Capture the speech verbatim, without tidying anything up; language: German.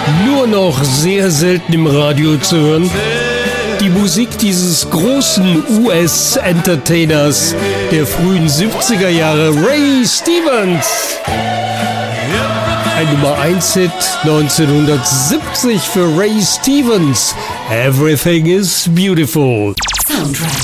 nur noch sehr selten im Radio zu hören. Die Musik dieses großen U S-Entertainers der frühen siebziger Jahre, Ray Stevens. Ein Nummer eins Hit neunzehnhundertsiebzig für Ray Stevens. Everything is Beautiful. Soundtrack.